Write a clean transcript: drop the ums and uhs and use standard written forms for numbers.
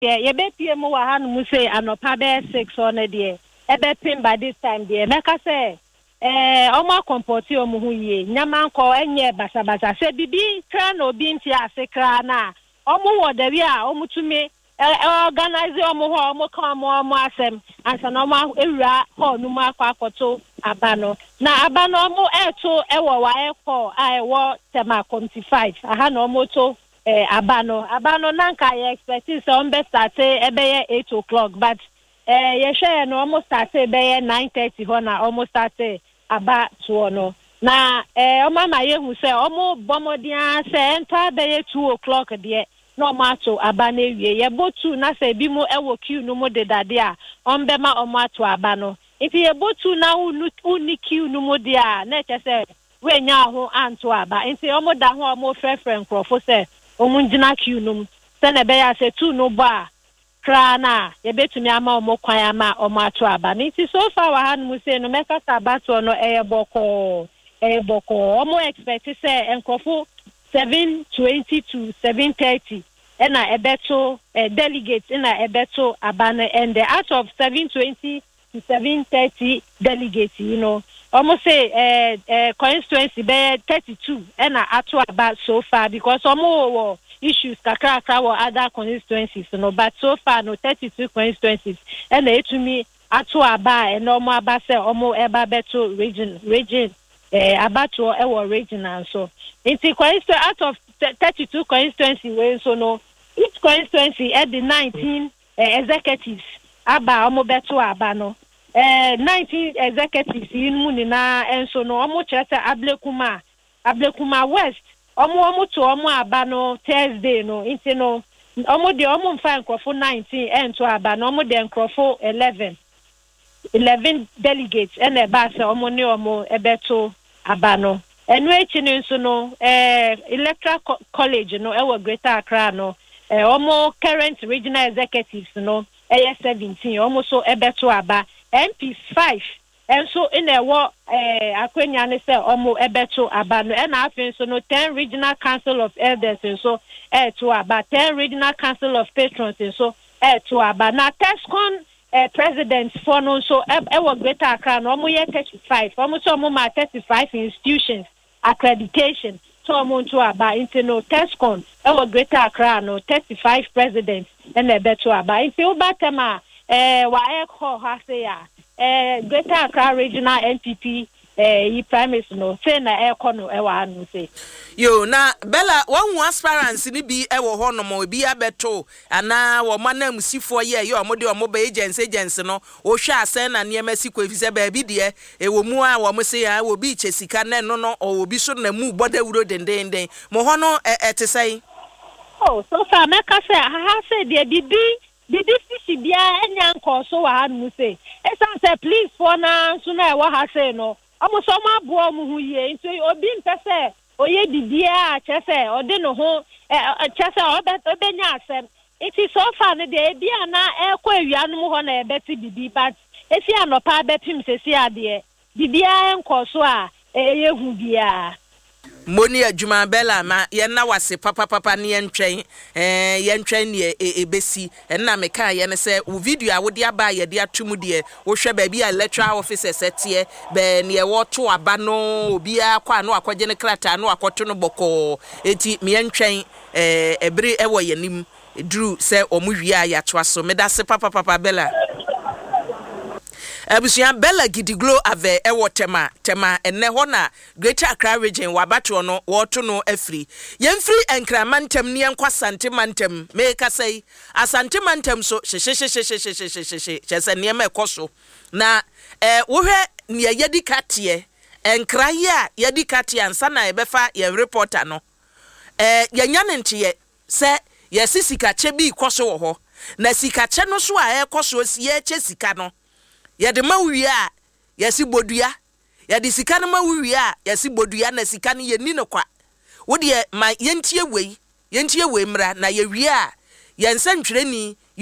ye be pie mu wa hanu mu say anopa be 6 on de e be pin by this time de meka say omo comport omo hu ye nyama nko enye basabasa se bibi kra na obi nti ase kra na omo wo da wi a omo tumi organize omo ho omo kan omo asem ansa na omo ewura ho nu mu akwakoto abano na abano omo eto ewo wa ekọ a ewo tema 25 aha na omo to abano nanka ye expect so on be start ebe 8 o'clock but ye share no almost start ebe 9:30 ho na almost start aba to no na o ma ye hu se omo bomodian se enta be 2 o'clock de no ma to aba na wie ye botu na se bi mu ewo queue no mo de dade a on be ma omo ato aba no if ye botu na uni queue no mo de a na che se we nya ho anto aba nti omo da ho omo frefre nkrofo se omunjina queue se na be ya se tu no ba kra na ye betumi ama omo kwan ama omo ato aba nti so far wa han mu se no meka sabato no eyeboko omo expect se enkrofo 7:20 to 7:30 na ebeto delegates na ebeto abana and out of 7:20 to 7:30 delegates almost say constituency be 32 na ato aba so far because omo issues kakra or other constituencies but so far no 32 constituencies and etumi ato aba and omo aba say omo eba beto region abato ewo regional so into constituency out of 32 constituency we so no each constituency at the 19 executives aba omo beto aba no 19 executives in munina and so no omo chete ablekuma west omo to omo aba no Thursday no into no omo de omo mfa nkrofo 19 and to aba no omo de nkrofo 11 delegates and e ba se omo ne omo ebeto aba no enu echi ni nso no electoral college no ewo Greater Accra no omo current regional executives no 17 omo so ebeto aba MP 5 and so in ewo akwenya ne se omo ebeto aba no na afin so no 10 regional council of elders and so to aba 10 regional council of patrons and so to aba na TESCON presidents for no so ewo Greater Accra no omo ye 35 omo so omo ma 35 institutions accreditation so omo to aba into no TESCON ewo Greater Accra no 35 presidents and ebeto aba if you batema wa ekho ha say ya Greater Accra regional NPP primaries no say na ekho no ewa anu say yo na Bella one aspirants ni bi ewo ho no mo bi abeto ana wo manam sifo ye yo mo de o mo ba agency no o hwa asen na ne masiko efise ba bi de ewo mu a wo mo say ya wo bi chesika na no o bi so na mu boda wuro denden mo ho no etesai oh so far meka say ha say de bibi fishi bia enya nko so wa han mu say esan say please for na so na e wa ha say no omo so ma bo omo hu ye nso obi mpese oye dibia chese ode no ho chese obenya asem it is so far ne de bia na ekọ ewianu ho na ebeti bibi but esi anopa betim sesi ade bibia enko so a eyehu bia Moni adwuma Bella ma ye na wase papa ne yentwen ne ebesi na meka ye ne se wo video a wo de aba ye de atomu de wo hwe ba bi a electoral officers etie be ne wo to aba no obi akwa no akwaje ne krata no akoto no boko enti me yentwen ebere ewo yanim dru se omuhwie a ya to aso me da se papa Bella Abusia Bella Gidiglo ave ewo tema enne ho na Greater Accra region wabato no woto no afri yemfri enkramantem ne enkwa santimantem meka sei asantimantem so chese ne ma ekoso na wo hwe ne yedikate enkraye a yedikate ansa na ebefa ye reporter no yenya ne ntie se yesisika che bi ikoso wo ho na sika che no so a ekoso si ye che sika no yede mawi a yesi bodua yede sika no mawi a yesi bodua na sika no yeni no kwa wo de ma yentie wei mra na ye wi a yensa ntwereni